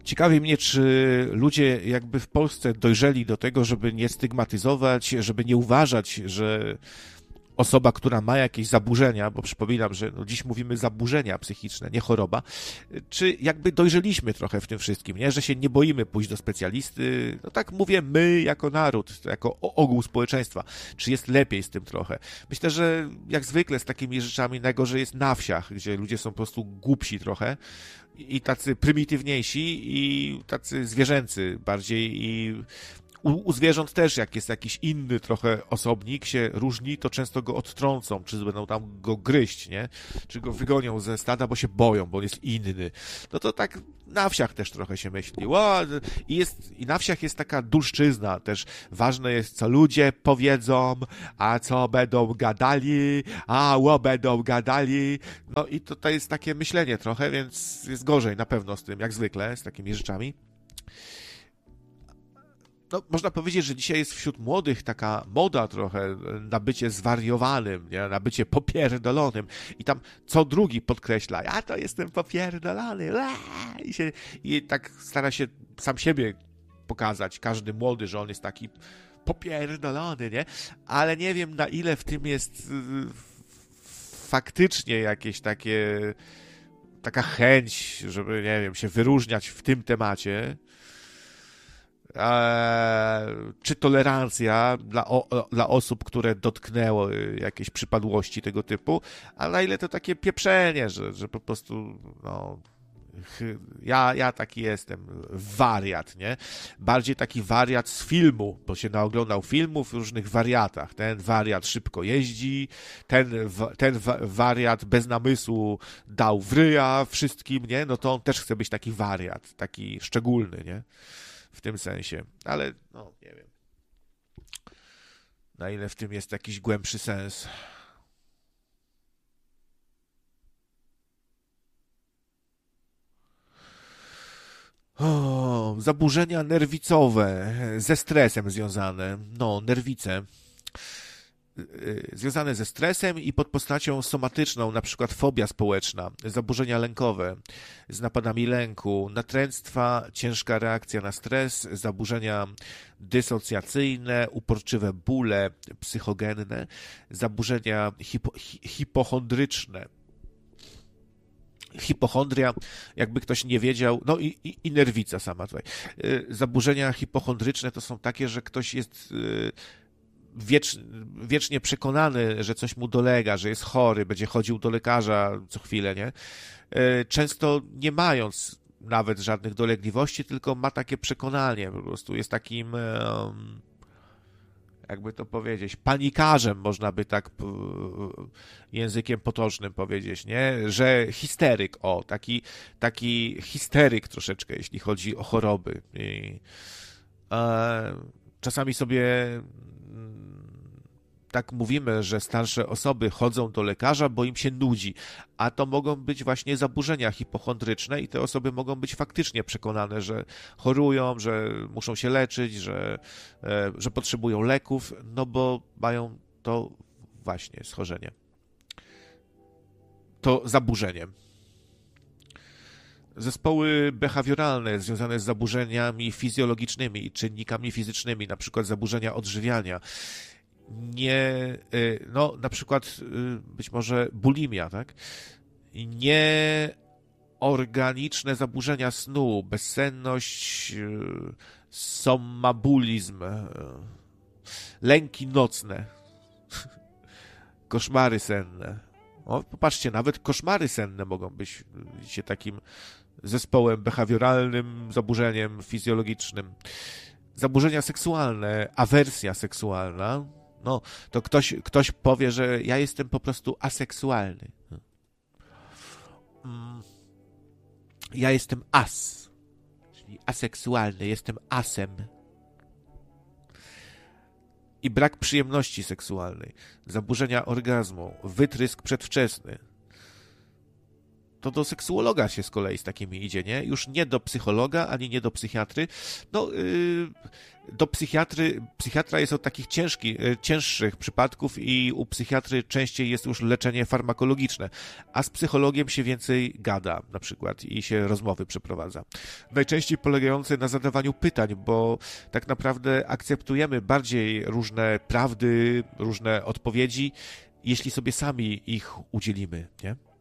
Ciekawi mnie, czy ludzie jakby w Polsce dojrzeli do tego, żeby nie stygmatyzować, żeby nie uważać, że osoba, która ma jakieś zaburzenia, bo przypominam, że no dziś mówimy zaburzenia psychiczne, nie choroba, czy jakby dojrzeliśmy trochę w tym wszystkim, nie? Że się nie boimy pójść do specjalisty, no tak mówię my jako naród, jako ogół społeczeństwa, czy jest lepiej z tym trochę. Myślę, że jak zwykle z takimi rzeczami najgorzej jest na wsiach, gdzie ludzie są po prostu głupsi trochę i tacy prymitywniejsi i tacy zwierzęcy bardziej i u zwierząt też, jak jest jakiś inny trochę osobnik, się różni, to często go odtrącą, czy będą tam go gryźć, nie? Czy go wygonią ze stada, bo się boją, bo on jest inny. No to tak na wsiach też trochę się myśli. I na wsiach jest taka dulszczyzna też. Ważne jest, co ludzie powiedzą, a co będą gadali, będą gadali. No i to jest takie myślenie trochę, więc jest gorzej na pewno z tym, jak zwykle, z takimi rzeczami. No, można powiedzieć, że dzisiaj jest wśród młodych taka moda trochę na bycie zwariowanym, nie? Na bycie popierdolonym. I tam co drugi podkreśla, ja to jestem popierdolony. I tak stara się sam siebie pokazać, każdy młody, że on jest taki popierdolony, nie? Ale nie wiem, na ile w tym jest faktycznie jakieś taka chęć, żeby, nie wiem, się wyróżniać w tym temacie. Czy tolerancja dla osób, które dotknęły jakieś przypadłości tego typu, a na ile to takie pieprzenie, że po prostu no, ja taki jestem, wariat, nie? Bardziej taki wariat z filmu, bo się naoglądał filmów w różnych wariatach. Ten wariat szybko jeździ, ten wariat bez namysłu dał w ryja wszystkim, nie? No to on też chce być taki wariat, taki szczególny, nie? W tym sensie, ale no nie wiem, na ile w tym jest jakiś głębszy sens. Zaburzenia nerwicowe, ze stresem związane, no nerwice, związane ze stresem i pod postacią somatyczną, na przykład fobia społeczna, zaburzenia lękowe z napadami lęku, natręctwa, ciężka reakcja na stres, zaburzenia dysocjacyjne, uporczywe bóle psychogenne, zaburzenia hipochondryczne. Hipochondria, jakby ktoś nie wiedział, no i nerwica sama tutaj. Zaburzenia hipochondryczne to są takie, że ktoś jest wiecznie przekonany, że coś mu dolega, że jest chory, będzie chodził do lekarza co chwilę, nie? Często nie mając nawet żadnych dolegliwości, tylko ma takie przekonanie, po prostu jest takim, jakby to powiedzieć, panikarzem, można by tak językiem potocznym powiedzieć, nie? Że histeryk, taki histeryk troszeczkę, jeśli chodzi o choroby. Czasami sobie tak mówimy, że starsze osoby chodzą do lekarza, bo im się nudzi, a to mogą być właśnie zaburzenia hipochondryczne i te osoby mogą być faktycznie przekonane, że chorują, że muszą się leczyć, że potrzebują leków, no bo mają to właśnie schorzenie. To zaburzenie. Zespoły behawioralne związane z zaburzeniami fizjologicznymi i czynnikami fizycznymi, na przykład zaburzenia odżywiania, no na przykład być może bulimia, tak? Nieorganiczne zaburzenia snu, bezsenność, somnambulizm, lęki nocne, koszmary senne. O, popatrzcie, nawet koszmary senne mogą być widzicie, takim zespołem behawioralnym, zaburzeniem fizjologicznym. Zaburzenia seksualne, awersja seksualna, no to ktoś powie, że ja jestem po prostu aseksualny. Ja jestem as, czyli aseksualny, jestem asem. I brak przyjemności seksualnej, zaburzenia orgazmu, wytrysk przedwczesny. to do seksuologa się z kolei z takimi idzie, nie? Już nie do psychologa, ani nie do psychiatry. No, do psychiatra jest od takich cięższych przypadków i u psychiatry częściej jest już leczenie farmakologiczne, a z psychologiem się więcej gada na przykład i się rozmowy przeprowadza. Najczęściej polegające na zadawaniu pytań, bo tak naprawdę akceptujemy bardziej różne prawdy, różne odpowiedzi, jeśli sobie sami ich udzielimy, nie?